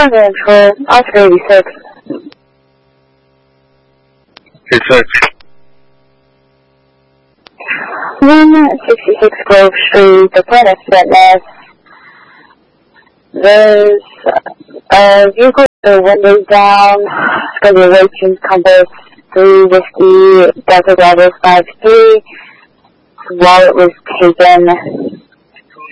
Control, Oscar 86. 86. 166 Grove Street, the Planet Fitness. There's a vehicle with the windows down, schedulation compass 3 Whiskey, Delta Bravo 53. Wallet was taken.